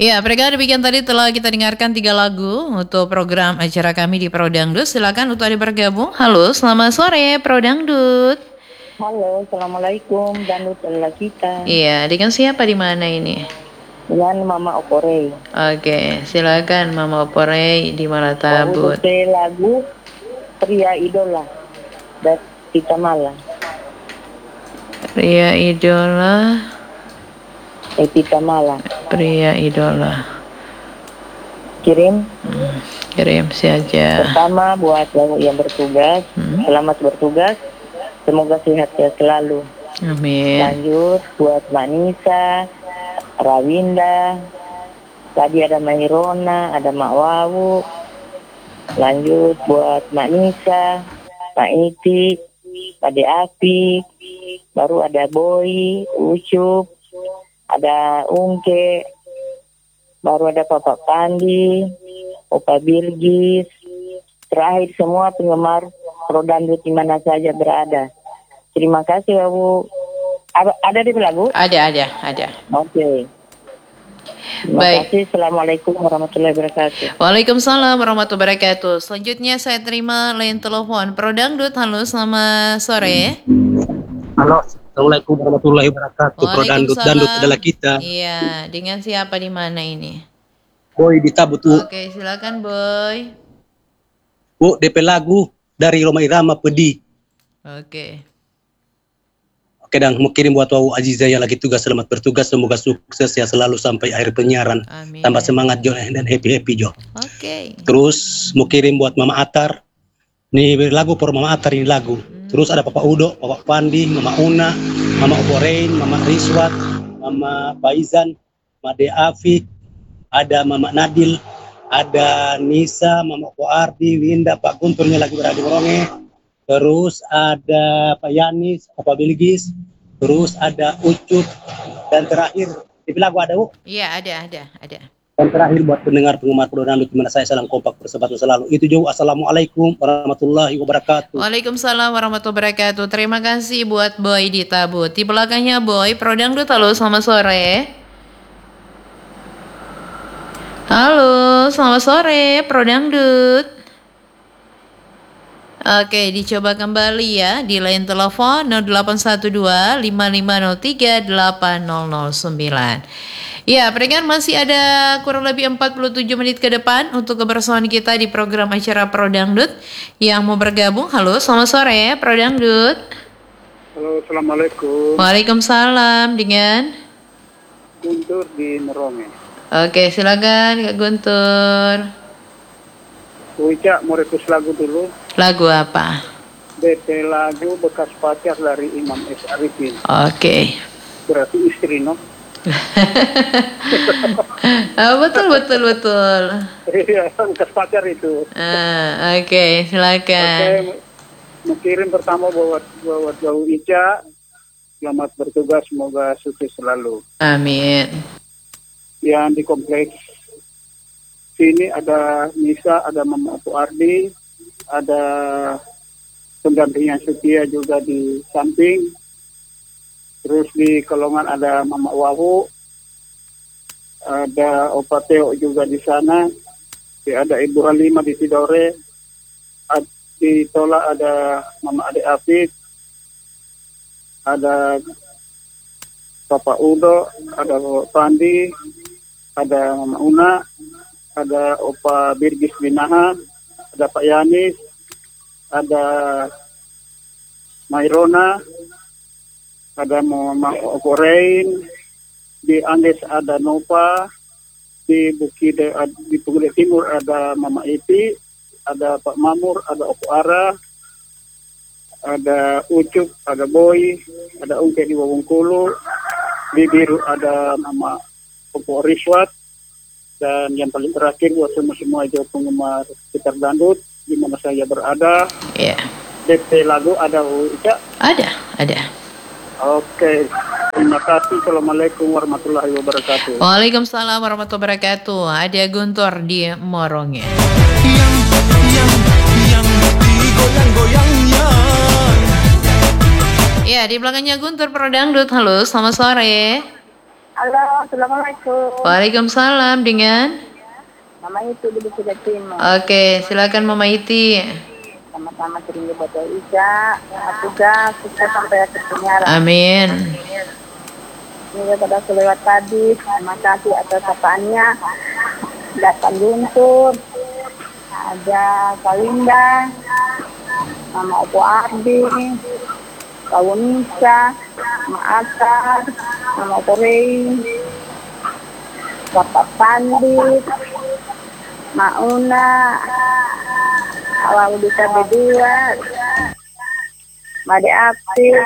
Ya, mereka demikian tadi telah kita dengarkan 3 lagu untuk program acara kami di Pro Dangdut. Silakan untuk ada bergabung. Halo, selamat sore Pro Dangdut. Halo, Assalamualaikum, Danut adalah kita. Iya, dengan siapa di mana ini? Dengan Mama Oporei. Oke, silakan Mama Oporei di mana Mau tabut. lagu Pria Idola dan Tita Mala. Pria idola, Tita Mala. pria idola. Kirim. Kirim saja. Pertama buat yang bertugas, selamat bertugas. Semoga sehat ya selalu. Amin. Lanjut buat Mbak Nisa, Rawinda. Tadi ada Mairona, ada Mak Wawu. Lanjut buat Mbak Nisa, Pak Iti, Ade Api. Baru ada Boy, Ucup, ada Ungke. Baru ada Papa Pandi, Opa Bilgis. Terakhir semua penggemar Pro Dangdut di mana saja berada. Terima kasih ya Bu. Ada di lagu? Ada. Oke. Terima kasih. Assalamualaikum warahmatullahi wabarakatuh. Waalaikumsalam warahmatullahi wabarakatuh. Selanjutnya saya terima line telepon Pro Dangdut. Halo, selamat sore. Halo, Assalamualaikum warahmatullahi wabarakatuh. Pro Dangdut adalah kita. Iya, dengan siapa di mana ini? Boy di Tabut, Bu. Oke, silakan Boy. Bu, DP lagu dari Roma Irama Pedi. Oke. Oke, dan mau kirim buat Wawu Aziza yang lagi tugas, selamat bertugas, semoga sukses ya selalu sampai akhir penyiaran. Amin. Tambah semangat Jo dan happy Jo. Oke. Terus mau kirim buat Mama Atar. Nih lagu por Mama Atar ini lagu. Terus ada Papa Udo, Papa Pandi, Mama Una, Mama Oborein, Mama Riswat, Mama Faizan, Mama De Afi, ada Mama Nadil, ada Nisa, Mama Opo Ardi, Winda, Pak Gunturnya lagi berada di Moronge. Terus ada Pak Yanis, Opa Bilgis, terus ada Ucup, dan terakhir di lagu ada Bu? Iya, ada. Dan terakhir buat penggemar Pro Dangdut di mana saya salam kompak persahabatan selalu. Itu juga Assalamualaikum warahmatullahi wabarakatuh. Waalaikumsalam warahmatullahi wabarakatuh. Terima kasih buat Boy di Tabut. Di belakangnya Boy, Pro Dangdut. Halo, selamat sore. Halo, selamat sore Pro Dangdut. Oke, dicoba kembali ya di line telepon 0812 5503 8009. Ya, pendengar masih ada kurang lebih 47 menit ke depan untuk kebersamaan kita di program acara Pro Dangdut. Yang mau bergabung, halo, selamat sore Pro Dangdut. Halo, Assalamualaikum. Waalaikumsalam, dengan Guntur di Meronge. Oke, silakan Kak Guntur. Uca mau request lagu dulu. Lagu apa? DP lagu Bekas Pacar dari Imam S. Arifin. Oke. Berarti istri, no? Betul. Iya, bekas pacar itu. Oke, silakan. Oke, mau kirim pertama buat Jauh Ica. Selamat bertugas, semoga sukses selalu. Amin. Yang di kompleks sini ada Nisa, ada Mama Apu Ardi, ada pendamping yang setia juga di samping. Terus di Kelongan ada Mama Wawu, ada Opa Teo juga di sana, ada Ibu Halimah di Tidore, di Tola ada Mama Ade Afid, ada Papa Udo, ada Papa Pandi, ada Mama Una, ada Opa Birgis Binaha, ada Pak Yanis, ada Mairona, ada Mama Okorein, di Andes ada Nova, di Bukide di Bukide Timur ada Mama Iti, ada Pak Mamur, ada Opo Ara, ada Ucup, ada Boy, ada Ungke di Wawungkulu, di Biru ada Mama Opo Riswat, dan yang paling terakhir buat semua penggemar sekitar Dangdut di mana saya berada. Iya. DP lagu ada Uca? Ada. Oke, terima kasih. Assalamualaikum warahmatullahi wabarakatuh. Waalaikumsalam warahmatullahi wabarakatuh. Ada Guntur di Moronge. Yang digoyang-goyangnya. Ya, di belakangnya Guntur Pro Dangdut. Halo, selamat sore. Halo, Assalamualaikum. Waalaikumsalam dengan. Mama itu di Bukit Timur. Oke, silakan Mama Iti. Sama-sama sering dibaca Isya. Selamat tugas, sukses sampai akhir penyiaran. Amin. Ini pada selewat tadi. Terima kasih atas sapaannya. Datang Guntur. Ada Kalinda. Mama Opo Ardi. Kawunisa. Mama Atar. Mama Opo Rey. Bapak Pandit. Mauna, awal bisa berdua, Made Aktif,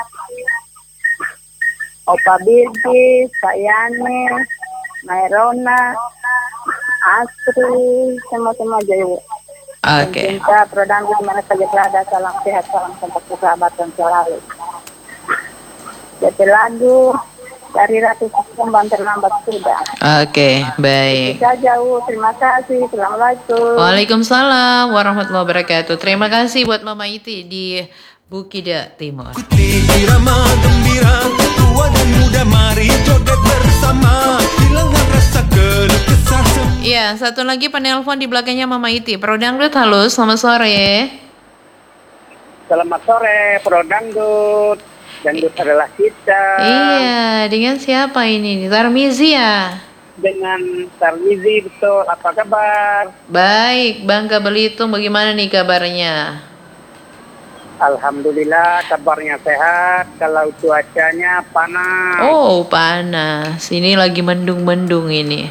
Opa Birgis, Pak Yani, Mairona, Astri, semua Jayu. Oke. Cinta Prodang di mana saja berada, salam sehat, salam sempat persahabatan selalu. Jadi lagu dari Ratu Kembang terlambat sudah. Oke, baik. Kita jauh, terima kasih. Assalamualaikum. Waalaikumsalam warahmatullahi wabarakatuh. Terima kasih buat Mama Iti di Bukida Timur. Ikuti irama gembira, tua dan muda mari joget bersama, hilangkan rasa keluh kesah semua. Iya, satu lagi penelpon di belakangnya Mama Iti. Pro Dangdut, halo, selamat sore. Selamat sore, Pro Dangdut. Dangdut adalah kita. Iya, dengan siapa ini? Tarmizi ya? Dengan Tarmizi, betul. Apa kabar? Baik, Bangka Belitung bagaimana nih kabarnya? Alhamdulillah kabarnya sehat. Kalau cuacanya panas. Oh, panas. Ini lagi mendung-mendung ini.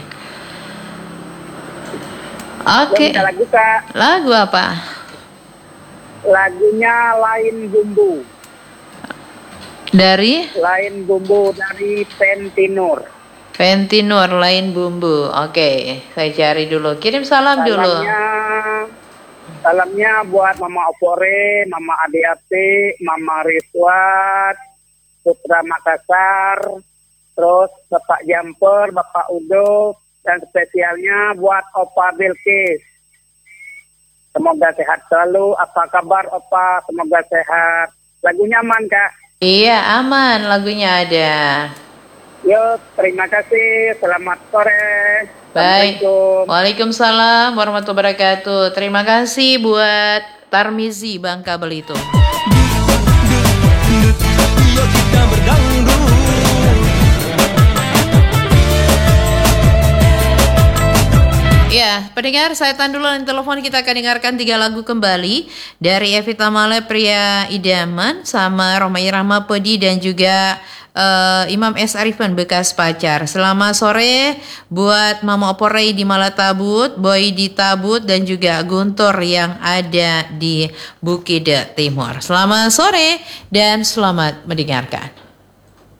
Oke. Minta lagu Kak. Lagu apa? Lagunya Lain Bumbu. Dari Lain Bumbu dari Pentinur. Pentinur, Lain Bumbu. Oke, saya cari dulu. Kirim salam dulu. Salamnya buat Mama Opore, Mama Adiati, Mama Riswat, Putra Makassar, terus Bapak Jumper, Bapak Udo, dan spesialnya buat Opa Bilkis. Semoga sehat selalu. Apa kabar Opa? Semoga sehat. Lagunya aman Kak? Iya, aman, lagunya ada. Yuk, terima kasih. Selamat sore. Baik. Assalamualaikum. Waalaikumsalam warahmatullahi wabarakatuh. Terima kasih buat Tarmizi Bangka Belitung. Yuk kita berdangdut. Ya, pendengar, saya tahan dulu di telepon. Kita akan dengarkan 3 lagu kembali dari Evita Male, Pria Idaman, sama Roma Irama Pedi, dan juga Imam S. Arifan, Bekas Pacar. Selamat sore buat Mama Oporei di Malatabut, Boy di Tabut, dan juga Guntur yang ada di Bukida Timur. Selamat sore dan selamat mendengarkan.